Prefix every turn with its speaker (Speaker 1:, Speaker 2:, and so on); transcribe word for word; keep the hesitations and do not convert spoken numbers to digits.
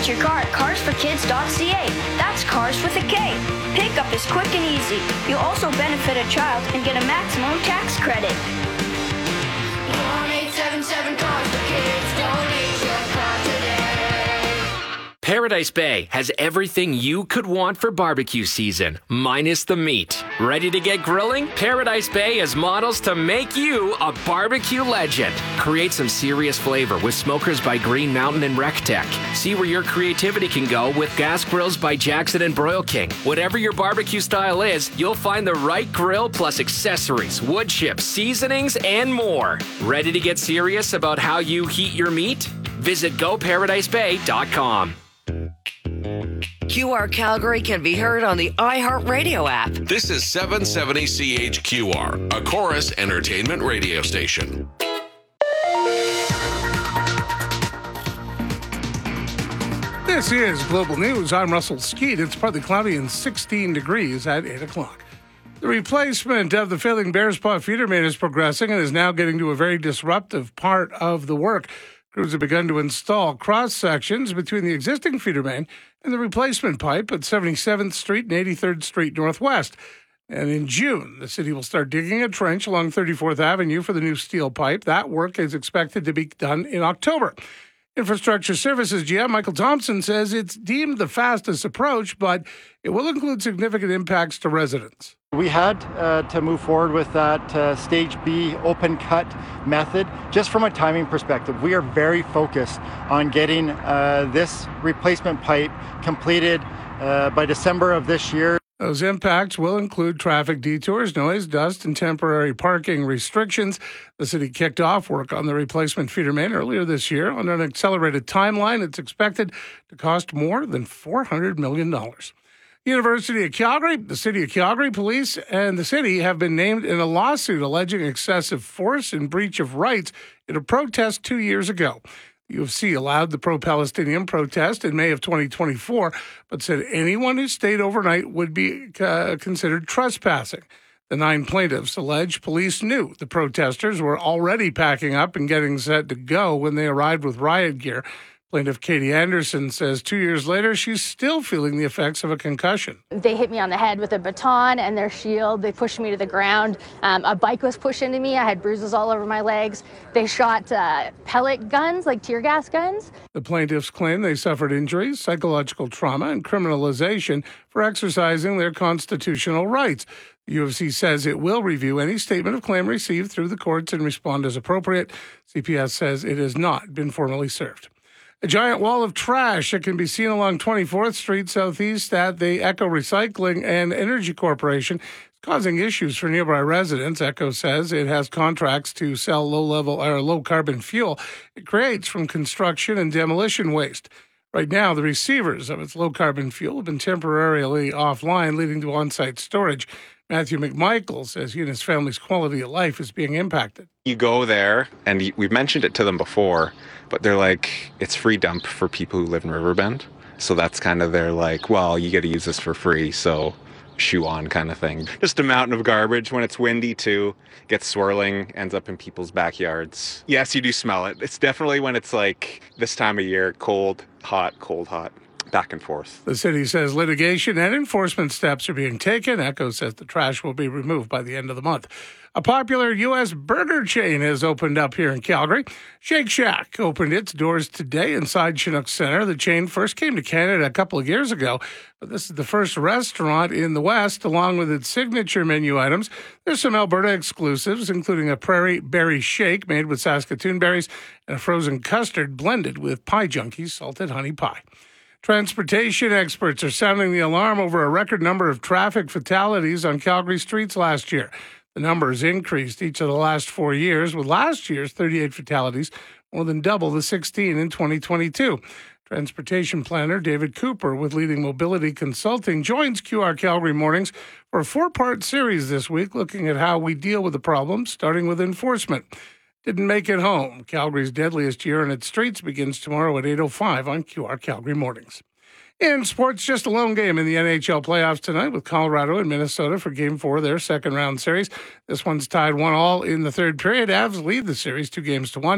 Speaker 1: your car at cars for kids dot c a. That's cars with a K. Pickup is quick and easy. You'll also benefit a child and get a maximum tax credit.
Speaker 2: one eight seven seven cars for kids. Donate your car today.
Speaker 3: Paradise Bay has everything you could want for barbecue season, minus the meat. Ready to get grilling? Paradise Bay has models to make you a barbecue legend. Create some serious flavor with Smokers by Green Mountain and RecTech. See where your creativity can go with gas grills by Jackson and Broil King. Whatever your barbecue style is, you'll find the right grill plus accessories, wood chips, seasonings, and more. Ready to get serious about how you heat your meat? Visit go paradise bay dot com.
Speaker 4: Q R Calgary can be heard on the iHeartRadio app.
Speaker 5: This is seven seventy C H Q R, a Chorus Entertainment radio station.
Speaker 6: This is Global News. I'm Russell Skeet. It's partly cloudy and sixteen degrees at eight o'clock. The replacement of the failing Bearspaw feeder main is progressing and is now getting to a very disruptive part of the work. Crews have begun to install cross sections between the existing feeder main and the replacement pipe at seventy-seventh Street and eighty-third Street Northwest. And in June, the city will start digging a trench along thirty-fourth Avenue for the new steel pipe. That work is expected to be done in October. Infrastructure Services G M Michael Thompson says it's deemed the fastest approach, but it will include significant impacts to residents.
Speaker 7: We had uh, to move forward with that uh, Stage B open cut method just from a timing perspective. We are very focused on getting uh, this replacement pipe completed uh, by December of this year.
Speaker 6: Those impacts will include traffic detours, noise, dust, and temporary parking restrictions. The city kicked off work on the replacement feeder main earlier this year. On an accelerated timeline, it's expected to cost more than four hundred million dollars. University of Calgary, the City of Calgary Police, and the city have been named in a lawsuit alleging excessive force and breach of rights in a protest two years ago. The U of C allowed the pro-Palestinian protest in May of twenty twenty-four, but said anyone who stayed overnight would be uh, considered trespassing. The nine plaintiffs allege police knew the protesters were already packing up and getting set to go when they arrived with riot gear. Plaintiff Katie Anderson says two years later, she's still feeling the effects of a concussion.
Speaker 8: They hit me on the head with a baton and their shield. They pushed me to the ground. Um, a bike was pushed into me. I had bruises all over my legs. They shot uh, pellet guns, like tear gas guns. The plaintiffs claim they suffered injuries, psychological trauma, and criminalization for exercising their constitutional rights. The U of C says it will review any statement of claim received through the courts and respond as appropriate. C P S says it has not been formally served. A giant wall of trash that can be seen along twenty-fourth Street Southeast at the Echo Recycling and Energy Corporation is causing issues for nearby residents. Echo says it has contracts to sell low-level or low-carbon fuel it creates from construction and demolition waste. Right now, the receivers of its low-carbon fuel have been temporarily offline, leading to on-site storage. Matthew McMichael says he and his family's quality of life is being impacted.
Speaker 9: You go there, and we've mentioned it to them before, but they're like, it's free dump for people who live in Riverbend. So that's kind of their like, well, you get to use this for free, so shoe on kind of thing. Just a mountain of garbage. When it's windy too, gets swirling, ends up in people's backyards. Yes, you do smell it. It's definitely when it's like this time of year, cold, hot, cold, hot. Back and forth.
Speaker 6: The city says litigation and enforcement steps are being taken. Echo says the trash will be removed by the end of the month. A popular U S burger chain has opened up here in Calgary. Shake Shack opened its doors today inside Chinook Center. The chain first came to Canada a couple of years ago, but this is the first restaurant in the West, along with its signature menu items. There's some Alberta exclusives, including a prairie berry shake made with Saskatoon berries and a frozen custard blended with Pie Junkies salted honey pie. Transportation experts are sounding the alarm over a record number of traffic fatalities on Calgary streets last year. The numbers increased each of the last four years, with last year's thirty-eight fatalities more than double the sixteen in twenty twenty-two. Transportation planner David Cooper with Leading Mobility Consulting joins Q R Calgary Mornings for a four-part series this week looking at how we deal with the problem, starting with enforcement. Didn't make it home. Calgary's deadliest year in its streets begins tomorrow at eight oh five on Q R Calgary Mornings. In sports, just a lone game in the N H L playoffs tonight with Colorado and Minnesota for Game four of their second-round series. This one's tied one all in the third period. Avs lead the series two games to one.